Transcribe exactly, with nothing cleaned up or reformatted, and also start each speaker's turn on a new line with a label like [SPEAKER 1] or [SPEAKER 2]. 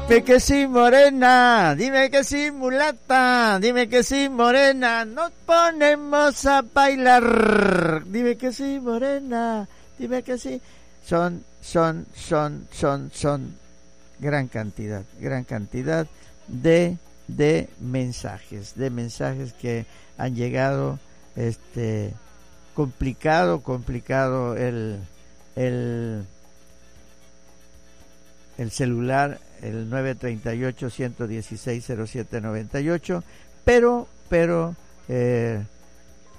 [SPEAKER 1] Dime que sí, morena, dime que sí, mulata, dime que sí, morena, nos ponemos a bailar. Dime que sí, morena, dime que sí. Son, son, son, son, son gran cantidad, gran cantidad de, de mensajes, de mensajes que han llegado, este, complicado, complicado el, el, el celular, el nueve treinta y ocho, ciento dieciséis, cero siete noventa y ocho, pero, pero, eh,